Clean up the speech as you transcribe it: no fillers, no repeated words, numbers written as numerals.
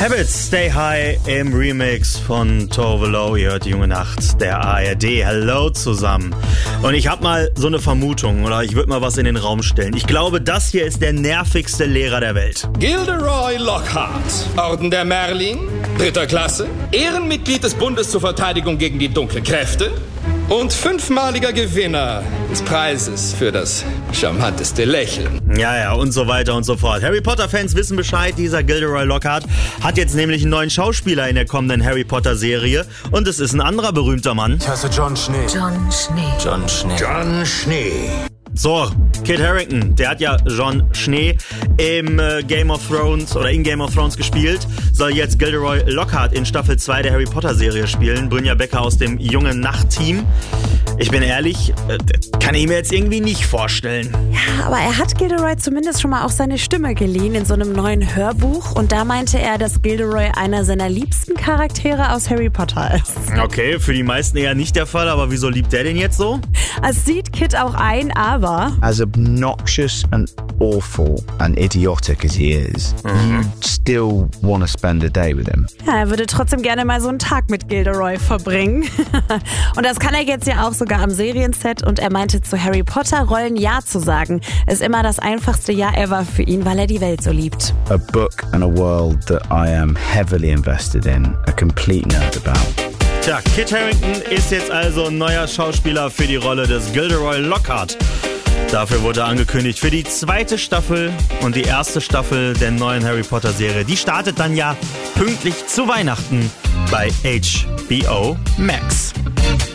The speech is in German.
Habits Stay High im Remix von Tove Lo. Ihr hört die junge Nacht der ARD. Hello zusammen. Und ich habe mal so eine Vermutung, oder ich würde mal was in den Raum stellen. Ich glaube, das hier ist der nervigste Lehrer der Welt. Gilderoy Lockhart, Orden der Merlin, 3. Klasse, Ehrenmitglied des Bundes zur Verteidigung gegen die dunklen Kräfte und 5-maliger Gewinner des Preises für das charmanteste Lächeln. Ja, und so weiter und so fort. Harry Potter-Fans wissen Bescheid, dieser Gilderoy Lockhart hat jetzt nämlich einen neuen Schauspieler in der kommenden Harry Potter-Serie. Und es ist ein anderer berühmter Mann. Ich heiße John Schnee. John Schnee. John Schnee. John Schnee. So, Kit Harington, der hat ja John Schnee im Game of Thrones oder in Game of Thrones gespielt, soll jetzt Gilderoy Lockhart in Staffel 2 der Harry Potter Serie spielen. Brynja Becker aus dem Junge Nacht-Team. Ich bin ehrlich, kann ich mir jetzt irgendwie nicht vorstellen. Ja, aber er hat Gilderoy zumindest schon mal auch seine Stimme geliehen in so einem neuen Hörbuch. Und da meinte er, dass Gilderoy einer seiner liebsten Charaktere aus Harry Potter ist. Okay, für die meisten eher nicht der Fall, aber wieso liebt der den jetzt so? Es sieht Kit auch ein, aber... As obnoxious and awful and idiotic as he is, you'd still want to spend a day with him. Ja, er würde trotzdem gerne mal so einen Tag mit Gilderoy verbringen. Und das kann er jetzt ja auch sogar am Serienset. Und er meinte, zu Harry Potter-Rollen Ja zu sagen, ist immer das einfachste Ja ever für ihn, weil er die Welt so liebt. A book and a world that I am heavily invested in, a complete nerd about. Tja, Kit Harington ist jetzt also ein neuer Schauspieler für die Rolle des Gilderoy Lockhart. Dafür wurde angekündigt für die 2. Staffel und die 1. Staffel der neuen Harry Potter Serie. Die startet dann ja pünktlich zu Weihnachten bei HBO Max.